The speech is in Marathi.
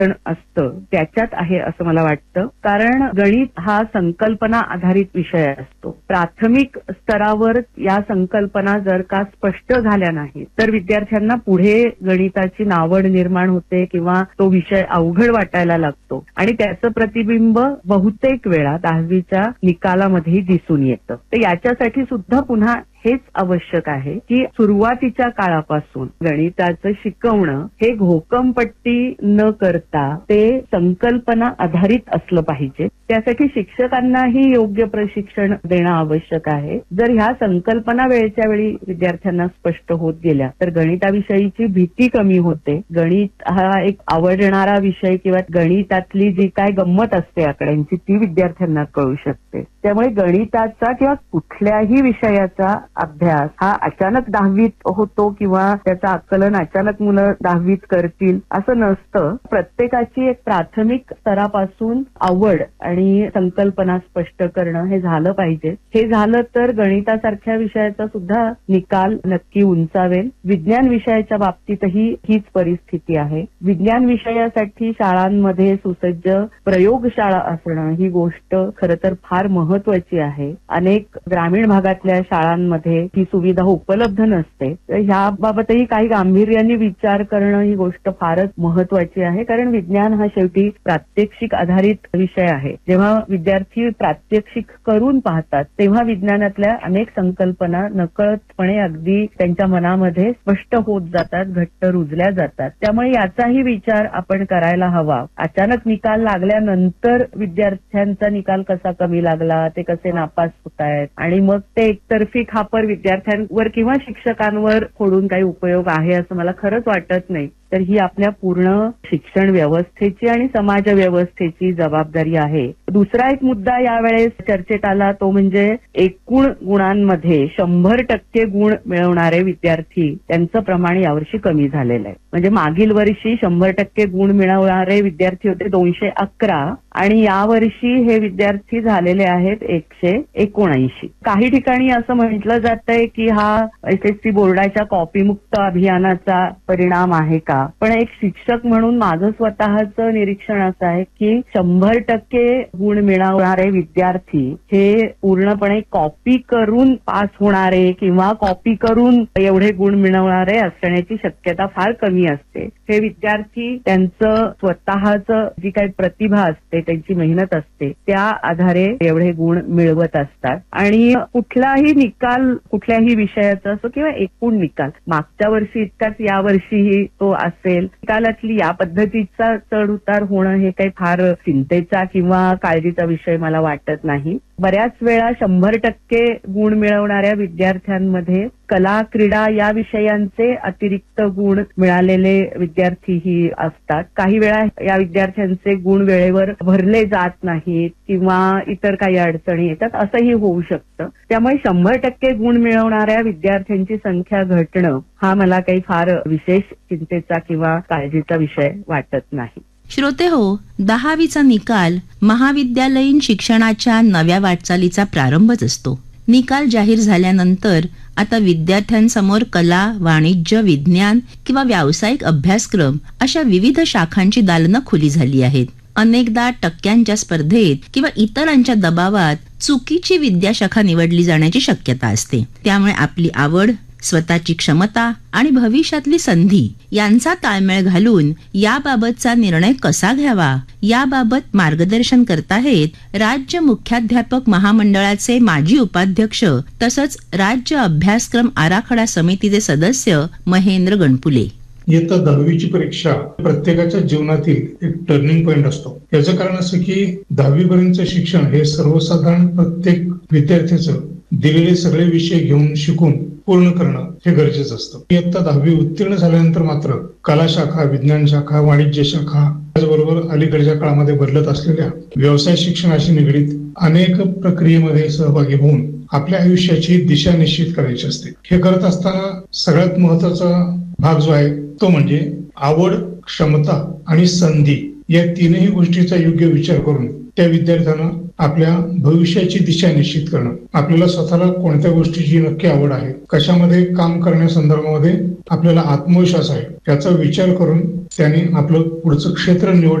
असतं त्याच्यात आहे असं मला वाटतं. कारण गणित हा संकल्पना आधारित विषय असतो. प्राथमिक स्तरावर या संकल्पना जर का स्पष्ट झाल्या नाहीत तर विद्यार्थ्यांना पुढे गणिताची नावड निर्माण होते किंवा तो विषय अवघड वाटायला लागतो आणि त्याचं प्रतिबिंब बहुतेक वेळा 10वीच्या निकालामध्ये दिसून येतं. तर याच्यासाठी सुद्धा पुन्हा हेच आवश्यक आहे की सुरुवातीच्या काळापासून गणिताचं शिकवणं हे घोकमपट्टी न करता ते संकल्पना आधारित असलं पाहिजे. त्यासाठी शिक्षकांनाही योग्य प्रशिक्षण देणं आवश्यक आहे. जर ह्या संकल्पना वेळच्या वेळी विद्यार्थ्यांना स्पष्ट होत गेल्या तर गणिताविषयीची भीती कमी होते. गणित हा एक आवडणारा विषय किंवा गणितातली जी काय गंमत असते आकड्यांची ती विद्यार्थ्यांना कळू शकते. त्यामुळे गणिताचा किंवा कुठल्याही विषयाचा अभ्यास हा अचानक 10वीत होतो किंवा त्याचं आकलन अचानक मुलं 10वीत करतील असं नसतं. प्रत्येकाची एक प्राथमिक स्तरापासून आवड आणि संकल्पना स्पष्ट करणं हे झालं पाहिजे. हे झालं तर गणितासारख्या विषयाचा सुद्धा निकाल नक्की उंचावेल. विज्ञान विषयाच्या बाबतीतही हीच परिस्थिती आहे. विज्ञान विषयासाठी शाळांमध्ये सुसज्ज प्रयोगशाळा असणं ही गोष्ट खरं तर फार महत्वाची आहे. अनेक ग्रामीण भागातल्या शाळांमध्ये ही सुविधा उपलब्ध नसते. तर ह्याबाबतही काही गांभीर्याने विचार करणं ही गोष्ट फारच महत्वाची आहे. कारण विज्ञान हा शेवटी प्रात्यक्षिक आधारित विषय आहे. जेव्हा विद्यार्थी प्रात्यक्षिक करून पाहतात तेव्हा विज्ञानातल्या अनेक संकल्पना नकळतपणे अगदी त्यांच्या मनामध्ये स्पष्ट होत जातात, घट्ट रुजल्या जातात. त्यामुळे याचाही विचार आपण करायला हवा. अचानक निकाल लागल्यानंतर विद्यार्थ्यांचा निकाल कसा कमी लागला, ते कसे नापास होत आहेत आणि मग ते एकतर्फी खापर विद्यार्थ्यांवर किंवा शिक्षकांवर फोडून काही उपयोग आहे असं मला खरंच वाटत नाही. तर ही आपल्या पूर्ण शिक्षण व्यवस्थेची आणि समाज व्यवस्थेची जबाबदारी आहे. दुसरा एक मुद्दा यावेळेस चर्चेत आला तो म्हणजे एकूण गुणांमध्ये 100% गुण मिळवणारे विद्यार्थी त्यांचं प्रमाण यावर्षी कमी झालेलं आहे. म्हणजे मागील वर्षी 100% गुण मिळवणारे विद्यार्थी होते 211 आणि यावर्षी हे विद्यार्थी झालेले आहेत 179. काही ठिकाणी असं म्हटलं जातंय की हा SSC बोर्डाच्या कॉपीमुक्त अभियानाचा परिणाम आहे का. पण एक शिक्षक म्हणून माझं स्वतःचं निरीक्षण असं आहे की 100% गुण मिळवणारे विद्यार्थी हे पूर्णपणे कॉपी करून पास होणारे किंवा कॉपी करून एवढे गुण मिळवणारे असण्याची शक्यता फार कमी असते. हे विद्यार्थी त्यांचं स्वतःचं जी काही प्रतिभा असते, त्यांची मेहनत असते त्या आधारे एवढे गुण मिळवत असतात. आणि कुठलाही निकाल कुठल्याही विषयाचा असो किंवा एकूण निकाल मागच्या वर्षी इतकाच यावर्षीही तो असेल, निकालातली या पद्धतीचा चढ उतार होणं हे काही फार चिंतेचा किंवा काळजीचा विषय मला वाटत नाही. बऱ्याच वेळा 100% गुण मिळवणाऱ्या विद्यार्थ्यांमध्ये कला, क्रीडा या विषयांचे अतिरिक्त गुण मिळालेले विद्यार्थीही असतात. काही वेळा या विद्यार्थ्यांचे गुण वेळेवर भरले जात नाहीत किंवा इतर काही अडचणी येतात, असंही होऊ शकतं. त्यामुळे 100% गुण मिळवणाऱ्या विद्यार्थ्यांची संख्या घटणं हा मला काही फार विशेष चिंतेचा किंवा काळजीचा विषय वाटत नाही. श्रोते हो, 10वीचा निकाल महाविद्यालयीन शिक्षणाच्या नव्या वाटचालीचा प्रारंभच असतो. निकाल जाहीर झाल्यानंतर आता विद्यार्थ्यांसमोर कला, वाणिज्य, विज्ञान किंवा व्यावसायिक अभ्यासक्रम अशा विविध शाखांची दालनं खुली झाली आहेत. अनेकदा टक्क्यांच्या स्पर्धेत किंवा इतरांच्या दबावात चुकीची विद्याशाखा निवडली जाण्याची शक्यता असते. त्यामुळे आपली आवड, स्वतःची क्षमता आणि भविष्यातली संधी यांचा ताळमेळ घालून याबाबतचा निर्णय कसा घ्यावा याबाबत मार्गदर्शन करताहेत राज्य मुख्याध्यापक महामंडळाचे माजी उपाध्यक्ष तसंच राज्य अभ्यासक्रम आराखडा समितीचे सदस्य महेंद्र गणपुले. इयत्ता 10वीची परीक्षा प्रत्येकाच्या जीवनातील एक टर्निंग पॉइंट असतो. याचं कारण असं की 10वी पर्यंतचं शिक्षण हे सर्वसाधारण प्रत्येक विद्यार्थ्याचं दिलेले सगळे विषय घेऊन शिकून पूर्ण करणं हे गरजेचं असतं. इयत्ता 10वी उत्तीर्ण झाल्यानंतर मात्र कला शाखा, विज्ञान शाखा, वाणिज्य शाखा त्याचबरोबर अलीकडच्या काळामध्ये बदलत असलेल्या व्यवसाय शिक्षणाशी निगडीत अनेक प्रक्रियेमध्ये सहभागी होऊन आपल्या आयुष्याची दिशा निश्चित करायची असते. हे करत असताना सगळ्यात महत्वाचा भाग जो आहे तो म्हणजे आवड, क्षमता आणि संधी या तीनही गोष्टीचा योग्य विचार करून त्या विद्यार्थ्यांना आपल्या भविष्याची दिशा निश्चित करणं. आपल्याला स्वतःला कोणत्या गोष्टीची नक्की आवड आहे, कशामध्ये काम करण्यासंदर्भामध्ये आपल्याला आत्मविश्वास आहे, याचा विचार करून त्यांनी आपलं पुढचं क्षेत्र निवड